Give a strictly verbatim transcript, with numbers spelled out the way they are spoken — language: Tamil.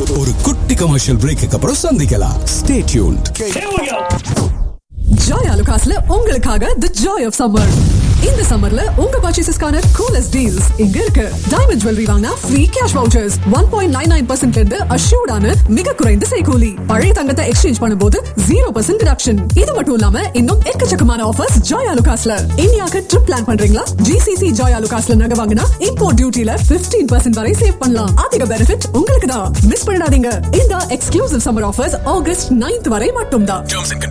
ஒரு குட்டி கமர்ஷியல் பிரேக்கு அப்புறம் சந்திக்கலாம். Stay tuned. Joy Alucasல உங்களுக்காக the joy of summer. இந்த சம்மர்ல உங்க பர்ச்சேசஸ்க்கான coolest deals இங்க இருக்கு. டைமண்ட் ஜுவல்லரி வாங்கினா free cash vouchers one point nine nine percent ல இருந்து assured ஆன மிக குறைந்த செய்கூலி. பழைய தங்கத்தை எக்ஸ்சேஞ்ச் பண்ணும்போது zero percent deduction. இது மட்டும் இல்லாம இன்னும் எக்கச்சக்கமான ஆஃபர்ஸ் Joy Alucasல. இந்தியாக்கு ட்ரிப் பிளான் பண்றீங்களா? G C C Joy Alucasல நகை வாங்கினா இம்போர்ட் டியூட்டில fifteen percent வரை சேவ் பண்ணலாம். அதிக பெனிஃபிட் உங்களுக்கு தான். மிஸ் பண்ணிடாதீங்க. இந்த exclusive summer offers August ninth வரை மட்டும் தான்.